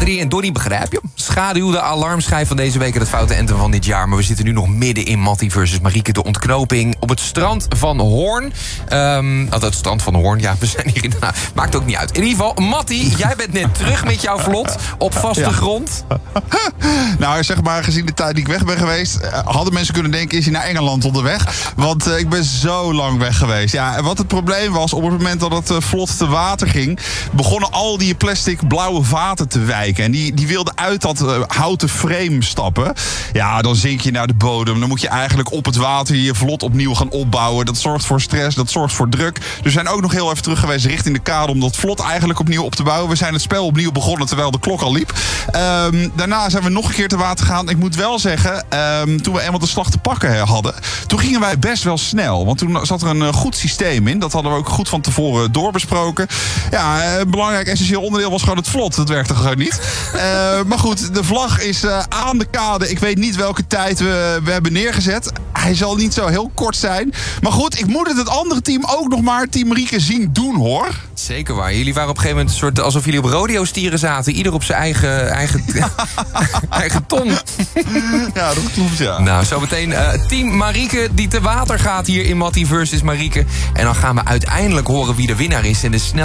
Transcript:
Adrie en Donnie, begrijp je? Schaduw de alarmschijf van deze week en het foute anthem van dit jaar. Maar we zitten nu nog midden in Mattie versus Marieke, de ontknoping op het strand van Hoorn. Het strand van Hoorn, ja, we zijn hier maakt ook niet uit. In ieder geval, Mattie, jij bent net terug met jouw vlot op vaste grond. Nou, zeg maar, gezien de tijd die ik weg ben geweest, hadden mensen kunnen denken, is hij naar Engeland onderweg? Want ik ben zo lang weg geweest. Ja, en wat het probleem was, op het moment dat het vlot te water ging, begonnen al die plastic blauwe vaten te wijken. En die wilden uit dat houten frame stappen. Ja, dan zink je naar de bodem. Dan moet je eigenlijk op het water je vlot opnieuw gaan opbouwen. Dat zorgt voor stress, dat zorgt voor druk. Dus we zijn ook nog heel even terug geweest richting de kade om dat vlot eigenlijk opnieuw op te bouwen. We zijn het spel opnieuw begonnen terwijl de klok al liep. Daarna zijn we nog een keer te water gegaan. Ik moet wel zeggen, toen we eenmaal de slag te pakken hadden, toen gingen wij best wel snel. Want toen zat er een goed systeem in. Dat hadden we ook goed van tevoren doorbesproken. Ja, een belangrijk essentieel onderdeel was gewoon het vlot. Dat werkte gewoon niet. Maar goed, de vlag is aan de kade. Ik weet niet welke tijd we hebben neergezet. Hij zal niet zo heel kort zijn. Maar goed, ik moet het andere team ook nog maar, Team Marieke, zien doen, hoor. Zeker waar. Jullie waren op een gegeven moment een soort alsof jullie op rodeo-stieren zaten. Ieder op zijn eigen ton. Ja, dat klopt, ja. Nou, zometeen Team Marieke die te water gaat hier in Mattie versus Marieke. En dan gaan we uiteindelijk horen wie de winnaar is. En de